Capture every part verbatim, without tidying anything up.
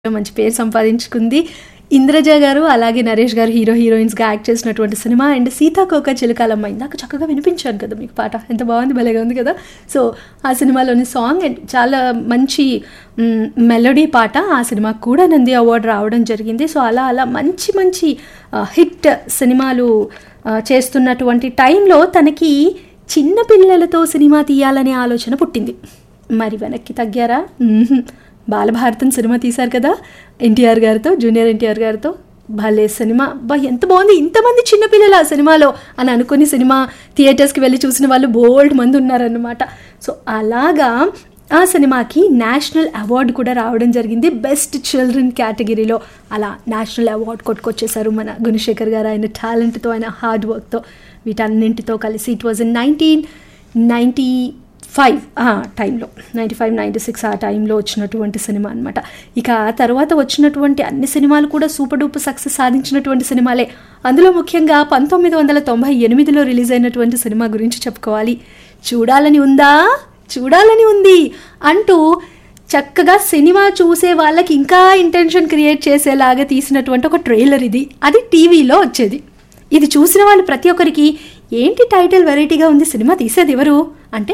మంచి పేరు సంపాదించుకుంది. ఇంద్రజ గారు అలాగే నరేష్ గారు హీరో హీరోయిన్స్గా యాక్ట్ చేసినటువంటి సినిమా. అండ్ సీతాకోక చిలుకాలమ్మ ఇందాక చక్కగా వినిపించాను కదా మీకు పాట, ఎంత బాగుంది, భలేగా ఉంది కదా. సో ఆ సినిమాలోని సాంగ్ అండ్ చాలా మంచి మెలోడీ పాట. ఆ సినిమాకు కూడా నంది అవార్డు రావడం జరిగింది. సో అలా అలా మంచి మంచి హిట్ సినిమాలు చేస్తున్నటువంటి టైంలో తనకి చిన్నపిల్లలతో సినిమా తీయాలనే ఆలోచన పుట్టింది. మరి వెనక్కి తగ్గారా? బాలభారతం సినిమా తీశారు కదా ఎన్టీఆర్ గారితో, జూనియర్ ఎన్టీఆర్ గారితో. భలే సినిమా, బా ఎంత బాగుంది, ఇంతమంది చిన్నపిల్లలు ఆ సినిమాలో అని అనుకుని సినిమా థియేటర్స్కి వెళ్ళి చూసిన వాళ్ళు బోల్డ్ మంది ఉన్నారన్నమాట. సో అలాగా ఆ సినిమాకి నేషనల్ అవార్డు కూడా రావడం జరిగింది, బెస్ట్ చిల్డ్రన్ కేటగిరీలో. అలా నేషనల్ అవార్డు కొట్టుకొచ్చేసారు మన గుణశేఖర్ గారు, ఆయన టాలెంట్తో, ఆయన హార్డ్ వర్క్తో, వీటన్నింటితో కలిసి. It was in nineteen ninety five ఆ టైంలో, నైంటీ ఫైవ్ నైంటీ సిక్స్ ఆ టైంలో వచ్చినటువంటి సినిమా అనమాట. ఇక ఆ తర్వాత వచ్చినటువంటి అన్ని సినిమాలు కూడా సూపర్ డూపర్ సక్సెస్ సాధించినటువంటి సినిమాలే. అందులో ముఖ్యంగా పంతొమ్మిది వందల తొంభై ఎనిమిదిలో రిలీజ్ అయినటువంటి సినిమా గురించి చెప్పుకోవాలి. చూడాలని ఉందా, చూడాలని ఉంది అంటూ చక్కగా సినిమా చూసే వాళ్ళకి ఇంకా ఇంటెన్షన్ క్రియేట్ చేసేలాగా తీసినటువంటి ఒక ట్రైలర్ ఇది. అది టీవీలో వచ్చేది. ఇది చూసిన వాళ్ళు ప్రతి ఒక్కరికి ఏంటి టైటిల్ వెరైటీగా ఉంది, సినిమా తీసేది ఎవరు అంటే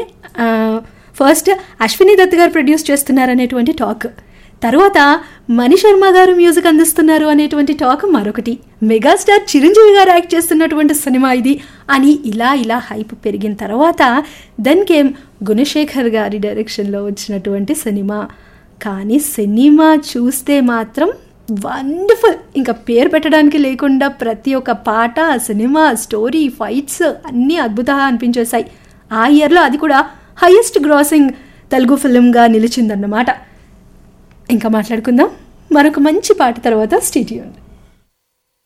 ఫస్ట్ అశ్విని దత్ గారు ప్రొడ్యూస్ చేస్తున్నారు అనేటువంటి టాక్, తర్వాత మణి శర్మ గారు మ్యూజిక్ అందిస్తున్నారు అనేటువంటి టాక్ మరొకటి, మెగాస్టార్ చిరంజీవి గారు యాక్ట్ చేస్తున్నటువంటి సినిమా ఇది అని ఇలా ఇలా హైప్ పెరిగిన తర్వాత దెన్ కేమ్ గుణశేఖర్ గారి డైరెక్షన్లో వచ్చినటువంటి సినిమా. కానీ సినిమా చూస్తే మాత్రం వండర్ఫుల్, ఇంకా పేరు పెట్టడానికి లేకుండా ప్రతి ఒక్క పాట, సినిమా, స్టోరీ, ఫైట్స్ అన్నీ అద్భుతంగా అనిపించేశాయి. ఆ ఇయర్లో అది కూడా హైయెస్ట్ గ్రాసింగ్ తెలుగు ఫిల్మ్గా నిలిచిందన్నమాట. ఇంకా మాట్లాడుకుందాం మరొక మంచి పాట తర్వాత. Stay tuned.